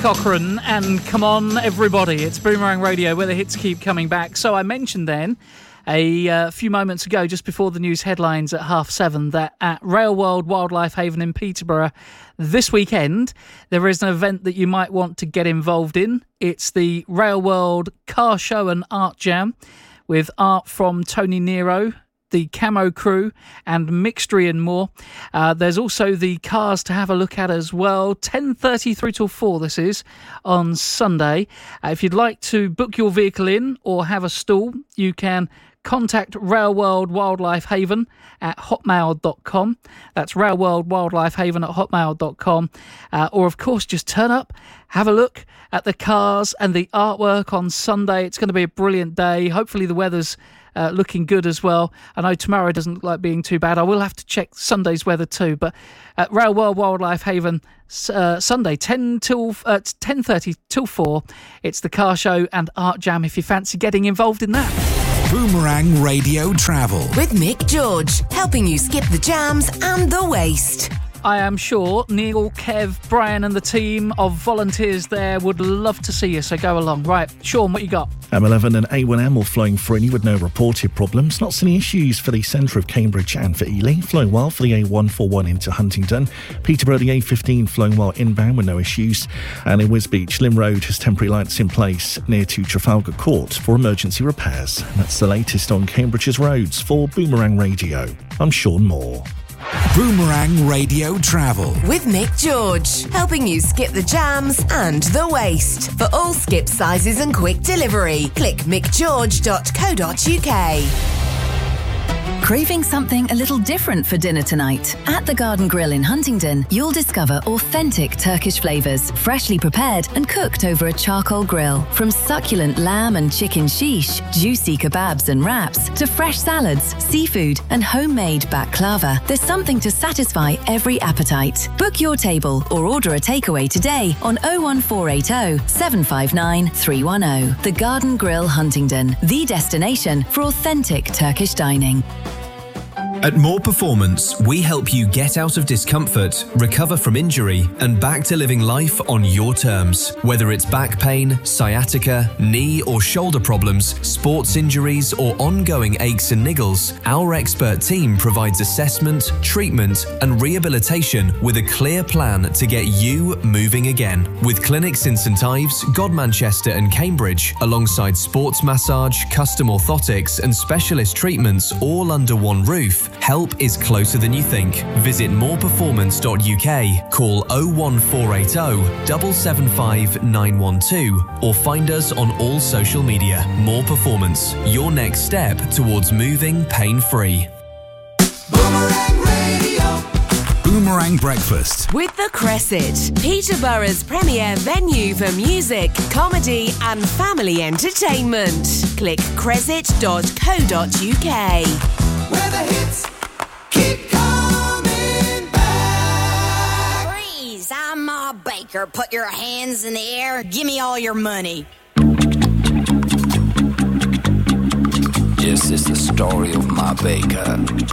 Cochrane and Come On Everybody. It's Boomerang Radio where the hits keep coming back. So I mentioned then a few moments ago, just before the news headlines at 7:30, that at Rail World Wildlife Haven in Peterborough this weekend there is an event that you might want to get involved in. It's the Rail World Car Show and Art Jam with art from Tony Nero, the Camo Crew and Mixtry and more. There's also the cars to have a look at as well. 10:30 through till 4 this is on Sunday. If you'd like to book your vehicle in or have a stall, you can contact Rail World Wildlife Haven at hotmail.com. That's Rail World Wildlife Haven at hotmail.com. Or of course just turn up, have a look at the cars and the artwork on Sunday. It's going to be a brilliant day. Hopefully the weather's looking good as well. I know tomorrow doesn't look like being too bad. I will have to check Sunday's weather too. But at Rail World Wildlife Haven, Sunday 10:30 till 4, it's the car show and art jam if you fancy getting involved in that. Boomerang Radio Travel with Mick George, helping you skip the jams and the waste. I am sure Neil, Kev, Brian and the team of volunteers there would love to see you, so go along. Right, Sean, what you got? M11 and A1M all flowing freely with no reported problems. Not seeing any issues for the centre of Cambridge and for Ely. Flowing well for the A141 into Huntingdon. Peterborough, the A15 flowing well inbound with no issues. And in Wisbech, Lynn Road has temporary lights in place near to Trafalgar Court for emergency repairs. And that's the latest on Cambridge's roads. For Boomerang Radio, I'm Sean Moore. Boomerang Radio Travel with Mick George, helping you skip the jams and the waste. For all skip sizes and quick delivery, click mickgeorge.co.uk. Craving something a little different for dinner tonight? At the Garden Grill in Huntingdon, you'll discover authentic Turkish flavours, freshly prepared and cooked over a charcoal grill. From succulent lamb and chicken shish, juicy kebabs and wraps, to fresh salads, seafood and homemade baklava, there's something to satisfy every appetite. Book your table or order a takeaway today on 01480 759 310. The Garden Grill Huntingdon, the destination for authentic Turkish dining. At More Performance, we help you get out of discomfort, recover from injury, and back to living life on your terms. Whether it's back pain, sciatica, knee or shoulder problems, sports injuries, or ongoing aches and niggles, our expert team provides assessment, treatment, and rehabilitation with a clear plan to get you moving again. With clinics in St Ives, Godmanchester, and Cambridge, alongside sports massage, custom orthotics, and specialist treatments all under one roof, help is closer than you think. Visit moreperformance.uk, call 01480 775 912 or find us on all social media. More Performance, your next step towards moving pain-free. Boomerang Radio. Boomerang Breakfast with The Cresset, Peterborough's premier venue for music, comedy and family entertainment. Click cresset.co.uk. Where the hits keep coming back. Freeze, I'm Ma Baker. Put your hands in the air. Give me all your money. This is the story of Ma Baker,